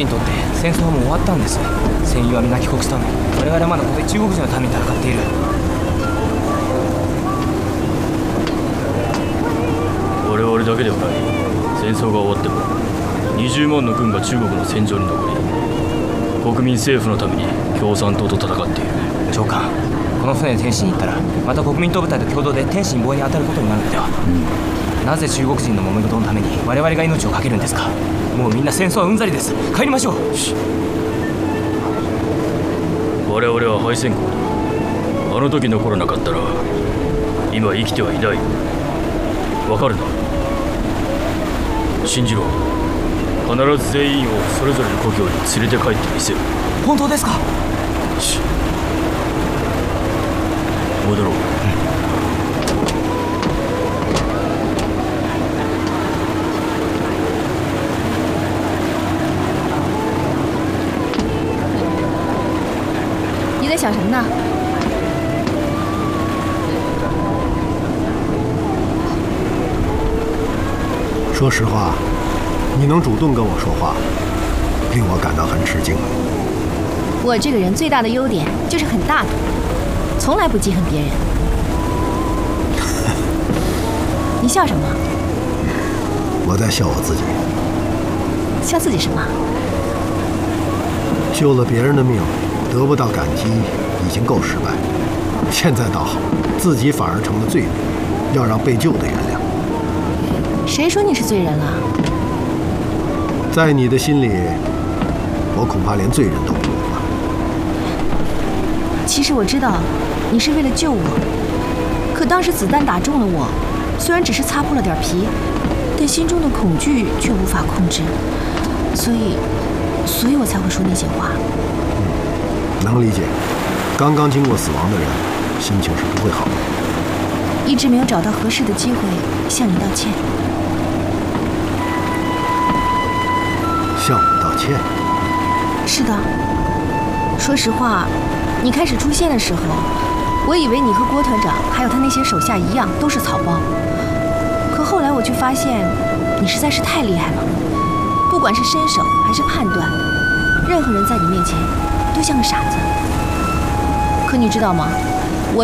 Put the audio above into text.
にとって戦争はもう終わったんです。戦友は皆帰国したのに、我々はまだここで中国人のために戦っている。 我々だけではない。戦争が終わっても20万の軍が中国の戦場に残り、国民政府のために共産党と戦っている。 長官、この船で天津に行ったらまた国民党部隊と共同で天津防衛に当たることになるのでは。なぜ中国人の揉め事のために我々が命を懸けるんですか。もうみんな戦争はうんざりです。帰りましょう。 我々は敗戦国だ。あの時残らなかったら今生きてはいない。わかるな。信じろ。必ず全員をそれぞれの故郷に連れて帰ってみせる。 本当ですか。 戻ろう。 你在想什么呢？ 说实话，你能主动跟我说话，令我感到很吃惊。 我这个人最大的优点就是很大度，从来不记恨别人。你笑什么？ 我在笑我自己。 笑自己什么？ 救了别人的命，得不到感激已经够失败，现在倒好，自己反而成了罪人，要让被救的原谅。 谁说你是罪人了？ 在你的心里，我恐怕连罪人都不如吧。 其实我知道，你是为了救我，可当时子弹打中了我，虽然只是擦破了点皮，但心中的恐惧却无法控制，所以我才会说那些话。 能理解，刚刚经过死亡的人，心情是不会好的。 一直没有找到合适的机会向你道歉。 向我道歉？ 是的。说实话，你开始出现的时候，我以为你和郭团长还有他那些手下一样都是草包，可后来我却发现，你实在是太厉害了。不管是身手还是判断，任何人在你面前都像个傻子。可你知道吗？